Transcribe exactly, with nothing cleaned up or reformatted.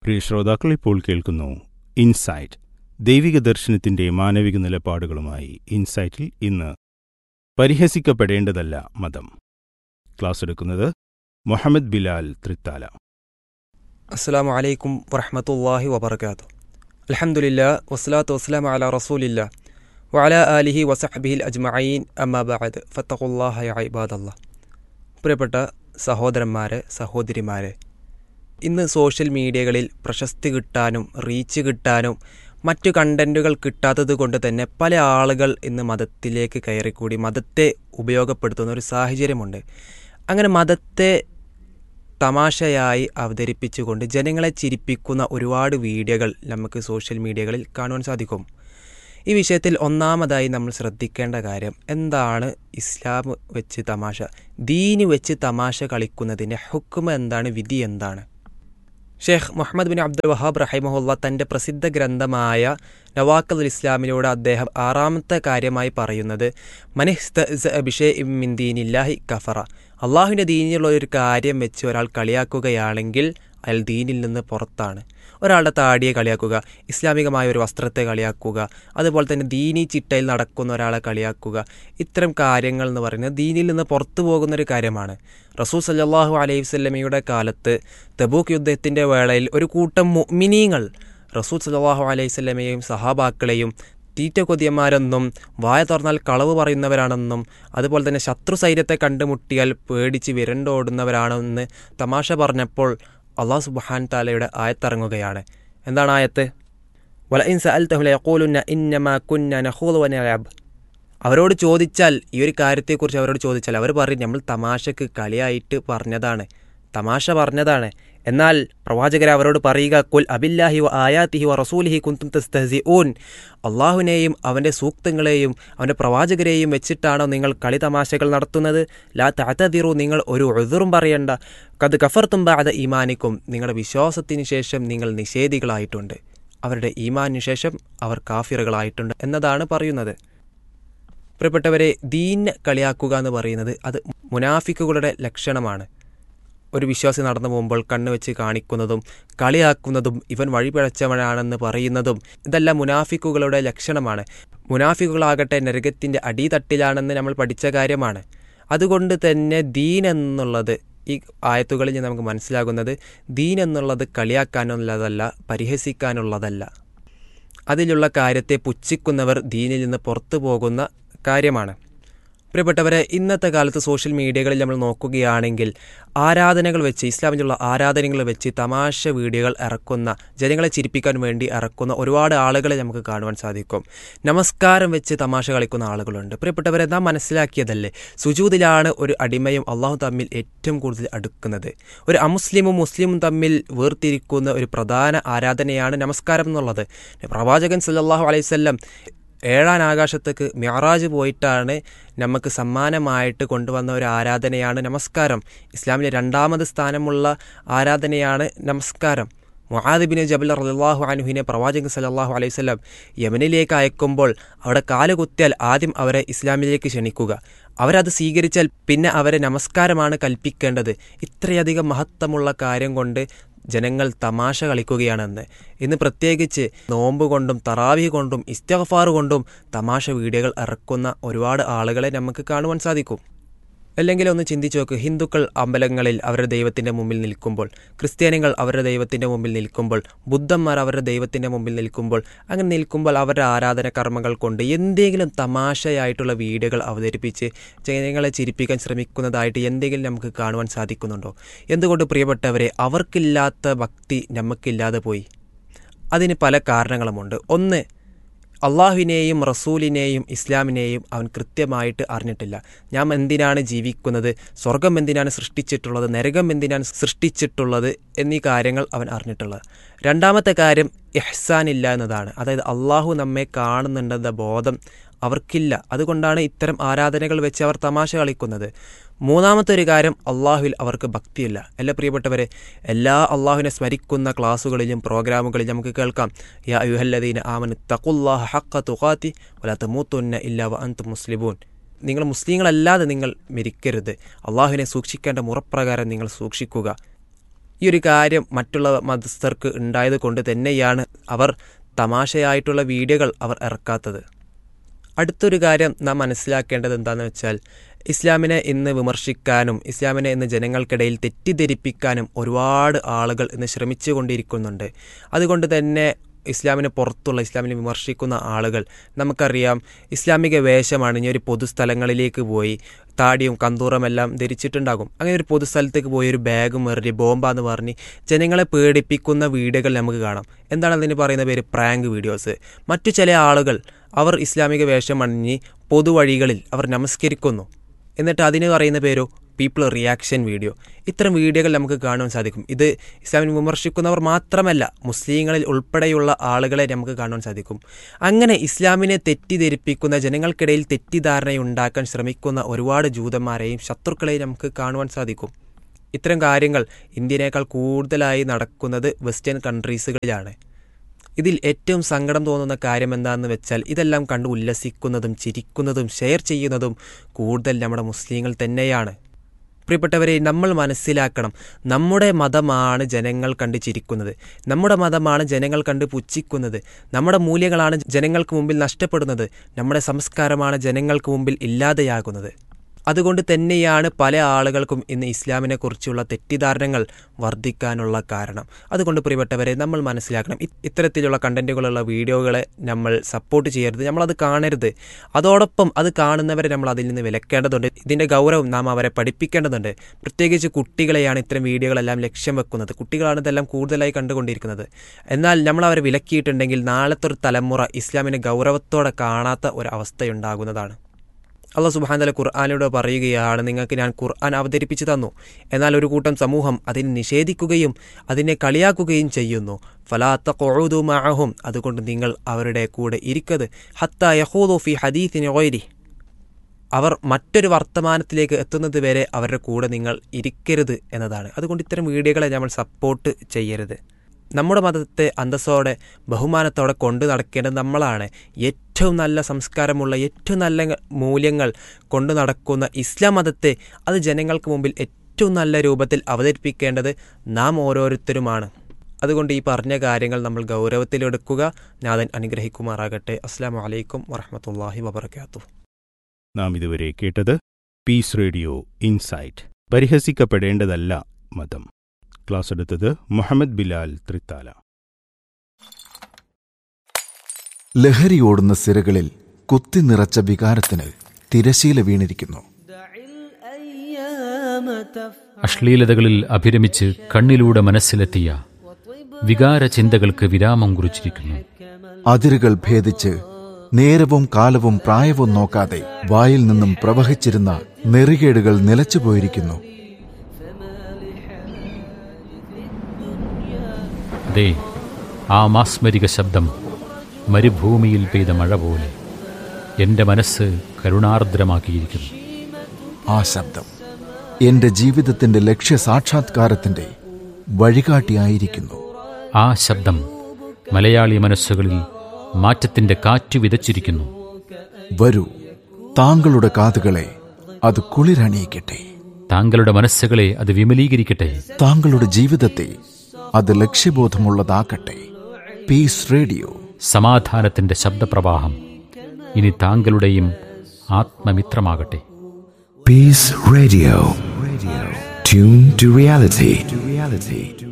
പ്രിയ ശ്രോതാക്കൾ, ഇപ്പോൾ കേൾക്കുന്നു ഇൻസൈറ്റ്, ദൈവിക ദർശനത്തിന്റെ മാനവിക നിലപാടുകളുമായി. ഇൻസൈറ്റിൽ ഇന്ന് പരിഹസിക്കപ്പെടേണ്ടതല്ല മതം. ക്ലാസ് എടുക്കുന്നത് മുഹമ്മദ് ബിലാൽ തൃത്താല. അസ്സലാമു അലൈക്കും വറഹ്മത്തുള്ളാഹി വബറകാതുഹു. അൽഹംദുലില്ലാ വസ്സലാത്തു വസ്സലാമു അലാ റസൂലില്ലാ വഅലാ ആലിഹി വസഹ്ബിഹിൽ അജ്മഈൻ. അമ്മാ ബഅദ് ഫത്തഖുല്ലാഹ യാ ഇബാദല്ലാഹ്. പ്രിയപ്പെട്ട സഹോദരന്മാരെ, സഹോദരിമാരെ, ഇന്ന് സോഷ്യൽ മീഡിയകളിൽ പ്രശസ്തി കിട്ടാനും റീച്ച് കിട്ടാനും മറ്റു കണ്ടൻറ്റുകൾ കിട്ടാത്തത് കൊണ്ട് തന്നെ പല ആളുകൾ ഇന്ന് മതത്തിലേക്ക് കയറിക്കൂടി മതത്തെ ഉപയോഗപ്പെടുത്തുന്ന ഒരു സാഹചര്യമുണ്ട്. അങ്ങനെ മതത്തെ തമാശയായി അവതരിപ്പിച്ചുകൊണ്ട് ജനങ്ങളെ ചിരിപ്പിക്കുന്ന ഒരുപാട് വീഡിയോകൾ നമുക്ക് സോഷ്യൽ മീഡിയകളിൽ കാണുവാൻ സാധിക്കും. ഈ വിഷയത്തിൽ ഒന്നാമതായി നമ്മൾ ശ്രദ്ധിക്കേണ്ട കാര്യം എന്താണ് ഇസ്ലാം വെച്ച് തമാശ, ദീന് വെച്ച് തമാശ കളിക്കുന്നതിൻ്റെ ഹുക്മ എന്താണ്, വിധി എന്താണ്? ഷെയ്ഖ് മുഹമ്മദ് ബിൻ അബ്ദുൽ വഹാബ് റഹിമഹുല്ല തൻ്റെ പ്രസിദ്ധ ഗ്രന്ഥമായ നവാഖിദുൽ ഇസ്ലാമിലൂടെ അദ്ദേഹം ആറാമത്തെ കാര്യമായി പറയുന്നത് മനിഹ്തസഅ ബിശൈഇൻ മിൻ ദീനില്ലാഹി കഫറ. അള്ളാഹുവിൻ്റെ ദീനിലുള്ള ഒരു കാര്യം വെച്ച് ഒരാൾ കളിയാക്കുകയാണെങ്കിൽ അയാൾ ദീനിൽ നിന്ന് പുറത്താണ്. ഒരാളുടെ താടിയെ കളിയാക്കുക, ഇസ്ലാമികമായ ഒരു വസ്ത്രത്തെ കളിയാക്കുക, അതുപോലെ തന്നെ ദീനി ചിട്ടയിൽ നടക്കുന്ന ഒരാളെ കളിയാക്കുക, ഇത്തരം കാര്യങ്ങൾ എന്ന് പറയുന്നത് ദീനിൽ നിന്ന് പുറത്തു പോകുന്നൊരു കാര്യമാണ്. റസൂൽ സല്ലല്ലാഹു അലൈഹി വസല്ലമയുടെ കാലത്ത് തബൂക്ക് യുദ്ധത്തിൻ്റെ വേളയിൽ ഒരു കൂട്ടം മുഅ്മിനീങ്ങൾ റസൂൽ സല്ലല്ലാഹു അലൈഹി വസല്ലമയെയും സഹാബാക്കളെയും തീറ്റ കൊതിയന്മാരെന്നും വായ തുറന്നാൽ കളവ് പറയുന്നവരാണെന്നും അതുപോലെ തന്നെ ശത്രു സൈന്യത്തെ കണ്ടുമുട്ടിയാൽ പേടിച്ച് വിരണ്ടോടുന്നവരാണെന്ന് തമാശ പറഞ്ഞപ്പോൾ അള്ളാഹു സുബ്ഹാനഹു തആലയുടെ ആയത്തിറങ്ങുകയാണ്. എന്താണ് ആയത്ത്? വലഇൻ സഅൽതഹും ലയഖൂലുന്ന ഇന്നമാ കുന്ന നഖൂദു വനലഅബ്. അവരോട് ചോദിച്ചാൽ, ഈ ഒരു കാര്യത്തെക്കുറിച്ച് അവരോട് ചോദിച്ചാൽ അവർ പറയും നമ്മൾ തമാശക്ക് കളിയായിട്ട് പറഞ്ഞതാണ്, തമാശ പറഞ്ഞതാണ്. എന്നാൽ പ്രവാചകരെ അവരോട് പറയുക, കുൽ അബില്ലാഹി വ ആയാതിഹി വ റസൂലിഹി കുൻതും തസ്തഹ്സിഊൻ. അള്ളാഹുവിനെയും അവൻ്റെ സൂക്തങ്ങളെയും അവൻ്റെ പ്രവാചകരെയും വെച്ചിട്ടാണോ നിങ്ങൾ കളി തമാശകൾ നടത്തുന്നത്? ലാ തഅതദിറു, നിങ്ങൾ ഒരു ഉദ്റും പറയണ്ട. ഖദ് കഫർതും ബഅദ ഈമാനിക്കും, നിങ്ങളുടെ വിശ്വാസത്തിന് ശേഷം നിങ്ങൾ നിഷേധികളായിട്ടുണ്ട്. അവരുടെ ഈമാനിന് ശേഷം അവർ കാഫിറുകളായിട്ടുണ്ട് എന്നതാണ് പറയുന്നത്. പ്രിയപ്പെട്ടവരെ, ദീൻ കളിയാക്കുക എന്ന് പറയുന്നത് അത് മുനാഫിക്കുകളുടെ ലക്ഷണമാണ്. ഒരു വിശ്വാസി നടന്നു പോകുമ്പോൾ കണ്ണ് വെച്ച് കാണിക്കുന്നതും കളിയാക്കുന്നതും ഇവൻ വഴിപിഴച്ചവനാണെന്ന് പറയുന്നതും ഇതെല്ലാം മുനാഫിക്കുകളുടെ ലക്ഷണമാണ്. മുനാഫിക്കുകളാകട്ടെ നരകത്തിൻ്റെ അടിത്തട്ടിലാണെന്ന് നമ്മൾ പഠിച്ച കാര്യമാണ്. അതുകൊണ്ട് തന്നെ ദീൻ എന്നുള്ളത് ഈ ആയത്തുകളിൽ നമുക്ക് മനസ്സിലാകുന്നത് ദീൻ എന്നുള്ളത് കളിയാക്കാനുള്ളതല്ല, പരിഹസിക്കാനുള്ളതല്ല. അതിലുള്ള കാര്യത്തെ പുച്ഛിക്കുന്നവർ ദീനിൽ നിന്ന് പുറത്തു പോകുന്ന കാര്യമാണ്. പ്രിയപ്പെട്ടവരെ, ഇന്നത്തെ കാലത്ത് സോഷ്യൽ മീഡിയകളിൽ നമ്മൾ നോക്കുകയാണെങ്കിൽ ആരാധനകൾ വെച്ച്, ഇസ്ലാമിലുള്ള ആരാധനകൾ വെച്ച് തമാശ വീഡിയോകൾ ഇറക്കുന്ന, ജനങ്ങളെ ചിരിപ്പിക്കാൻ വേണ്ടി ഇറക്കുന്ന ഒരുപാട് ആളുകളെ നമുക്ക് കാണുവാൻ സാധിക്കും. നമസ്കാരം വെച്ച് തമാശ കളിക്കുന്ന ആളുകളുണ്ട്. പ്രിയപ്പെട്ടവരെ, നാം മനസ്സിലാക്കിയതല്ലേ, സുജൂദിലാണ് ഒരു അടിമയും അള്ളാഹു തമ്മിൽ ഏറ്റവും കൂടുതൽ അടുക്കുന്നത്. ഒരു അമുസ്ലിമും മുസ്ലിമും തമ്മിൽ വേർതിരിക്കുന്ന ഒരു പ്രധാന ആരാധനയാണ് നമസ്കാരം എന്നുള്ളത്. പ്രവാചകൻ സല്ലല്ലാഹു അലൈഹി വസല്ലം ഏഴാം ആകാശത്തേക്ക് മിഅ്റാജ് പോയിട്ടാണ് നമുക്ക് സമ്മാനമായിട്ട് കൊണ്ടുവന്ന ഒരു ആരാധനയാണ് നമസ്കാരം. ഇസ്ലാമിലെ രണ്ടാമത് സ്ഥാനമുള്ള ആരാധനയാണ് നമസ്കാരം. മുആദ് ബിൻ ജബൽ റളിയല്ലാഹു അൻഹുവിനെ പ്രവാചകൻ സല്ലല്ലാഹു അലൈഹി വസല്ലം യമനിലേക്ക് അയക്കുമ്പോൾ അവിടെ കാലുകുത്തിയാൽ ആദ്യം അവരെ ഇസ്ലാമിലേക്ക് ക്ഷണിക്കുക, അവരത് സ്വീകരിച്ചാൽ പിന്നെ അവരെ നമസ്കാരമാണ് കൽപ്പിക്കേണ്ടത്. ഇത്രയധികം മഹത്വമുള്ള കാര്യം കൊണ്ട് ജനങ്ങൾ തമാശ കളിക്കുകയാണെന്ന്. ഇന്ന് പ്രത്യേകിച്ച് നോമ്പ് കൊണ്ടും തറാവീഹ് കൊണ്ടും ഇസ്തിഗ്ഫാർ കൊണ്ടും തമാശ വീഡിയോകൾ ഇറക്കുന്ന ഒരുപാട് ആളുകളെ നമുക്ക് കാണുവാൻ സാധിക്കും. അല്ലെങ്കിൽ ഒന്ന് ചിന്തിച്ചു നോക്ക്, ഹിന്ദുക്കൾ അമ്പലങ്ങളിൽ അവരുടെ ദൈവത്തിൻ്റെ മുമ്പിൽ നിൽക്കുമ്പോൾ, ക്രിസ്ത്യാനികൾ അവരുടെ ദൈവത്തിൻ്റെ മുമ്പിൽ നിൽക്കുമ്പോൾ, ബുദ്ധന്മാർ അവരുടെ ദൈവത്തിൻ്റെ മുമ്പിൽ നിൽക്കുമ്പോൾ, അങ്ങനെ നിൽക്കുമ്പോൾ അവരുടെ ആരാധന കർമ്മങ്ങൾ കൊണ്ട് എന്തെങ്കിലും തമാശയായിട്ടുള്ള വീഡിയോകൾ അവതരിപ്പിച്ച് ജനങ്ങളെ ചിരിപ്പിക്കാൻ ശ്രമിക്കുന്നതായിട്ട് എന്തെങ്കിലും നമുക്ക് കാണുവാൻ സാധിക്കുന്നുണ്ടോ? എന്തുകൊണ്ട് പ്രിയപ്പെട്ടവരെ, അവർക്കില്ലാത്ത ഭക്തി നമുക്കില്ലാതെ പോയി? അതിന് പല കാരണങ്ങളുമുണ്ട്. ഒന്ന്, അള്ളാഹുവിനെയും റസൂലിനെയും ഇസ്ലാമിനെയും അവൻ കൃത്യമായിട്ട് അറിഞ്ഞിട്ടില്ല. ഞാൻ എന്തിനാണ് ജീവിക്കുന്നത്, സ്വർഗം എന്തിനാണ് സൃഷ്ടിച്ചിട്ടുള്ളത്, നരകം എന്തിനാണ് സൃഷ്ടിച്ചിട്ടുള്ളത് എന്നീ കാര്യങ്ങൾ അവൻ അറിഞ്ഞിട്ടുള്ളത്. രണ്ടാമത്തെ കാര്യം ഇഹ്സാനില്ല എന്നതാണ്. അതായത് അള്ളാഹു നമ്മെ കാണുന്നുണ്ടെന്ന ബോധം അവർക്കില്ല. അതുകൊണ്ടാണ് ഇത്തരം ആരാധനകൾ വെച്ച് അവർ തമാശ കളിക്കുന്നത്. മൂന്നാമത്തെ ഒരു കാര്യം, അള്ളാഹുവിൽ അവർക്ക് ഭക്തിയില്ല. എല്ലാ പ്രിയപ്പെട്ടവരെ, എല്ലാ അള്ളാഹുവിനെ സ്മരിക്കുന്ന ക്ലാസ്സുകളിലും പ്രോഗ്രാമുകളിലും നമുക്ക് കേൾക്കാം, യാ അയ്യുഹല്ലദീന ആമനു തഖുല്ലാഹ ഹഖ്ക തുഖാതി വലാ തമൂതുന്ന ഇല്ലാ വഅൻതും മുസ്ലിമൂൻ. നിങ്ങൾ മുസ്ലിങ്ങളല്ലാതെ നിങ്ങൾ മരിക്കരുത്, അള്ളാഹുവിനെ സൂക്ഷിക്കേണ്ട മുറപ്രകാരം നിങ്ങൾ സൂക്ഷിക്കുക. ഈ ഒരു കാര്യം മറ്റുള്ള മതസ്ഥർക്ക് ഉണ്ടായത് കൊണ്ട് തന്നെയാണ് അവർ തമാശയായിട്ടുള്ള വീഡിയോകൾ അവർ ഇറക്കാത്തത്. അടുത്തൊരു കാര്യം നാം മനസ്സിലാക്കേണ്ടത് എന്താണെന്ന് വെച്ചാൽ, ഇസ്ലാമിനെ ഇന്ന് വിമർശിക്കാനും ഇസ്ലാമിനെ ഇന്ന് ജനങ്ങൾക്കിടയിൽ തെറ്റിദ്ധരിപ്പിക്കാനും ഒരുപാട് ആളുകൾ ഇന്ന് ശ്രമിച്ചു കൊണ്ടിരിക്കുന്നുണ്ട്. അതുകൊണ്ട് തന്നെ ഇസ്ലാമിന് പുറത്തുള്ള ഇസ്ലാമിനെ വിമർശിക്കുന്ന ആളുകൾ, നമുക്കറിയാം ഇസ്ലാമിക വേഷമാണ് ഇനി ഒരു പൊതുസ്ഥലങ്ങളിലേക്ക് പോയി താടിയും കന്തൂറമെല്ലാം ധരിച്ചിട്ടുണ്ടാകും. അങ്ങനെ ഒരു പൊതുസ്ഥലത്തേക്ക് പോയി ഒരു ബാഗും എറിഞ്ഞ് ബോംബാന്ന് പറഞ്ഞ് ജനങ്ങളെ പേടിപ്പിക്കുന്ന വീഡിയോകൾ നമുക്ക് കാണാം. എന്താണ് അതിന് പറയുന്ന പേര്? Prank videos. മറ്റു ചില ആളുകൾ അവർ ഇസ്ലാമിക വേഷം അണിഞ്ഞ് പൊതുവഴികളിൽ അവർ നമസ്കരിക്കുന്നു, എന്നിട്ട് അതിന് പറയുന്ന പേരോ പീപ്പിൾ റിയാക്ഷൻ വീഡിയോ. ഇത്തരം വീഡിയോകൾ നമുക്ക് കാണാൻ സാധിക്കും. ഇത് ഇസ്ലാമിനെ വിമർശിക്കുന്നവർ മാത്രമല്ല, മുസ്ലിങ്ങളിൽ ഉൾപ്പെടെയുള്ള ആളുകളെ നമുക്ക് കാണാൻ സാധിക്കും. അങ്ങനെ ഇസ്ലാമിനെ തെറ്റിദ്ധരിപ്പിക്കുന്ന, ജനങ്ങൾക്കിടയിൽ തെറ്റിദ്ധാരണയുണ്ടാക്കാൻ ശ്രമിക്കുന്ന ഒരുപാട് ജൂതന്മാരെയും ശത്രുക്കളെയും നമുക്ക് കാണുവാൻ സാധിക്കും. ഇത്തരം കാര്യങ്ങൾ ഇന്ത്യനേക്കാൾ കൂടുതലായി നടക്കുന്നത് വെസ്റ്റേൺ കൺട്രീസുകളിലാണ്. ഇതിൽ ഏറ്റവും സങ്കടം തോന്നുന്ന കാര്യം എന്താണെന്ന് വെച്ചാൽ, ഇതെല്ലാം കണ്ട് ഉല്ലസിക്കുന്നതും ചിരിക്കുന്നതും ഷെയർ ചെയ്യുന്നതും കൂടുതൽ നമ്മുടെ മുസ്ലിങ്ങൾ തന്നെയാണ്. പ്രിയപ്പെട്ടവരെ, നമ്മൾ മനസ്സിലാക്കണം, നമ്മുടെ മതമാണ് ജനങ്ങൾ കണ്ട് ചിരിക്കുന്നത്, നമ്മുടെ മതമാണ് ജനങ്ങൾ കണ്ട് പുച്ഛിക്കുന്നത്, നമ്മുടെ മൂല്യങ്ങളാണ് ജനങ്ങൾക്ക് മുമ്പിൽ നഷ്ടപ്പെടുന്നത്, നമ്മുടെ സംസ്കാരമാണ് ജനങ്ങൾക്ക് മുമ്പിൽ ഇല്ലാതെയാകുന്നത്. അതുകൊണ്ട് തന്നെയാണ് പല ആളുകൾക്കും ഇന്ന് ഇസ്ലാമിനെ കുറിച്ചുള്ള തെറ്റിദ്ധാരണകൾ വർദ്ധിക്കാനുള്ള കാരണം. അതുകൊണ്ട് പ്രിയപ്പെട്ടവരെ, നമ്മൾ മനസ്സിലാക്കണം, ഇത്തരത്തിലുള്ള കണ്ടന്റുകളുള്ള വീഡിയോകളെ നമ്മൾ സപ്പോർട്ട് ചെയ്യരുത്, നമ്മളത് കാണരുത്. അതോടൊപ്പം അത് കാണുന്നവരെ നമ്മൾ അതിൽ നിന്ന് വിലക്കേണ്ടതുണ്ട്. ഇതിൻ്റെ ഗൗരവം നാം അവരെ പഠിപ്പിക്കേണ്ടതുണ്ട്. പ്രത്യേകിച്ച് കുട്ടികളെയാണ് ഇത്തരം വീഡിയോകളെല്ലാം ലക്ഷ്യം വെക്കുന്നത്. കുട്ടികളാണ് ഇതെല്ലാം കൂടുതലായി കണ്ടുകൊണ്ടിരിക്കുന്നത്. എന്നാൽ നമ്മൾ അവരെ വിലക്കിയിട്ടുണ്ടെങ്കിൽ നാളത്തെ ഒരു തലമുറ ഇസ്ലാമിനെ ഗൗരവത്തോടെ കാണാത്ത ഒരവസ്ഥയുണ്ടാകുന്നതാണ്. അല്ലാഹു സുബ്ഹാനഹു വ തആല ഖുർആനിലൂടെ പറയുകയാണ്, നിങ്ങൾക്ക് ഞാൻ ഖുർആൻ അവതരിപ്പിച്ചു തന്നു, എന്നാൽ ഒരു കൂട്ടം സമൂഹം അതിനെ നിഷേധിക്കുകയും അതിനെ കളിയാക്കുകയും ചെയ്യുന്നു. ഫലാ തഖഉദു മഅഹും, അതുകൊണ്ട് നിങ്ങൾ അവരുടെ കൂടെ ഇരിക്കരുത്. ഹത്താ യഖൂദു ഫീ ഹദീസിൻ ഗൈരി, അവർ മറ്റൊരു വർത്തമാനത്തിലേക്ക് എത്തുന്നത് വരെ അവരുടെ കൂടെ നിങ്ങൾ ഇരിക്കരുത് എന്നതാണ്. അതുകൊണ്ട് ഇത്തരം വീഡിയോകളെ നമ്മൾ സപ്പോർട്ട് ചെയ്യരുത്. നമ്മുടെ മതത്തെ അന്തസ്സോടെ ബഹുമാനത്തോടെ കൊണ്ടു നടക്കേണ്ടത് നമ്മളാണ്. ഏറ്റവും നല്ല സംസ്കാരമുള്ള, ഏറ്റവും നല്ല മൂല്യങ്ങൾ കൊണ്ടു നടക്കുന്ന ഇസ്ലാം മതത്തെ അത് ജനങ്ങൾക്ക് മുമ്പിൽ ഏറ്റവും നല്ല രൂപത്തിൽ അവതരിപ്പിക്കേണ്ടത് നാം ഓരോരുത്തരുമാണ്. അതുകൊണ്ട് ഈ പറഞ്ഞ കാര്യങ്ങൾ നമ്മൾ ഗൗരവത്തിലെടുക്കുക. നാഥൻ അനുഗ്രഹിക്കുമാറാകട്ടെ. അസ്സലാമു അലൈക്കും വറഹ്മത്തുള്ളാഹി വബറകാതുഹു. നാം ഇതുവരെ കേട്ടത് പീസ് റേഡിയോ ഇൻസൈറ്റ്. പരിഹസിക്കപ്പെടേണ്ടതല്ല മതം. ക്ലാസ് എടുത്തത് മുഹമ്മദ് ബിലാൽ ത്രിത്താല. ലഹരിയോടുന്ന സിരകളിൽ കുത്തി നിറച്ച വികാരത്തിന് തിരശീല വീണിരിക്കുന്നു. അശ്ലീലതകളിൽ അഭിരമിച്ച് കണ്ണിലൂടെ മനസ്സിലെത്തിയ വികാര ചിന്തകൾക്ക് വിരാമം കുറിച്ചിരിക്കുന്നു. അതിരുകൾ ഭേദിച്ച് നേരവും കാലവും പ്രായവും നോക്കാതെ വായിൽ നിന്നും പ്രവഹിച്ചിരുന്ന നെറികേടുകൾ നിലച്ചുപോയിരിക്കുന്നു. അതേ, ആ മാസ്മരിക ശബ്ദം മരുഭൂമിയിൽ പെയ്ത മഴ പോലെ എൻ്റെ മനസ്സ് കരുണാർദ്രമാക്കിയിരിക്കുന്നു. ആ ശബ്ദം എന്റെ ജീവിതത്തിന്റെ ലക്ഷ്യ സാക്ഷാത്കാരത്തിന്റെ വഴികാട്ടിയായിരിക്കുന്നു. ആ ശബ്ദം മലയാളി മനസ്സുകളിൽ മാറ്റത്തിന്റെ കാറ്റ് വിതച്ചിരിക്കുന്നു. വരൂ, താങ്കളുടെ കാതുകളെ അത് കുളിരണിയിക്കട്ടെ, താങ്കളുടെ മനസ്സുകളെ അത് വിമലീകരിക്കട്ടെ, താങ്കളുടെ ജീവിതത്തെ അത് ലക്ഷ്യബോധമുള്ളതാക്കട്ടെ. പീസ് റേഡിയോ, സമാധാനത്തിന്റെ ശബ്ദപ്രവാഹം ഇനി താങ്കളുടെയും ആത്മമിത്രമാകട്ടെ. Peace Radio. Radio. Tune to reality. To reality.